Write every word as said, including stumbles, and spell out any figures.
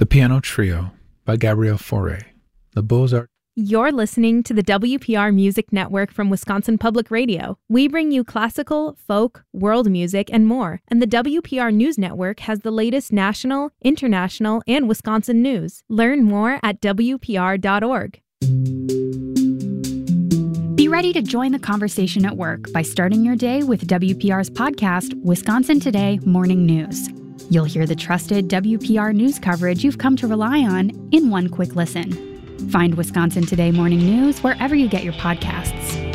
The Piano Trio by Gabriel Fauré. The Beaux-Arts. You're listening to the W P R Music Network from Wisconsin Public Radio. We bring you classical, folk, world music, and more. And the W P R News Network has the latest national, international, and Wisconsin news. Learn more at W P R dot org. Be ready to join the conversation at work by starting your day with W P R's podcast, Wisconsin Today Morning News. You'll hear the trusted W P R news coverage you've come to rely on in one quick listen. Find Wisconsin Today Morning News wherever you get your podcasts.